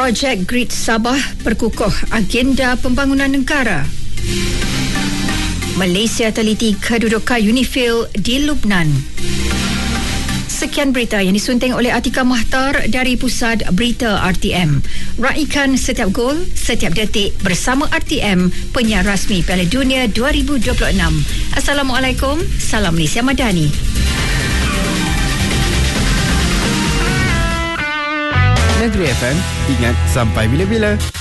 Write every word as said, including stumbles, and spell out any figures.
Projek Grid Sabah perkukuh agenda pembangunan negara. Malaysia teliti kedudukan UNIFIL di Lubnan. Sekian berita yang disunting oleh Atika Mahtar dari Pusat Berita R T M. Raikan setiap gol, setiap detik bersama R T M, penyiar rasmi Piala Dunia dua ribu dua puluh enam. Assalamualaikum, salam Malaysia Madani. Negeri F M, ingat sampai bila-bila.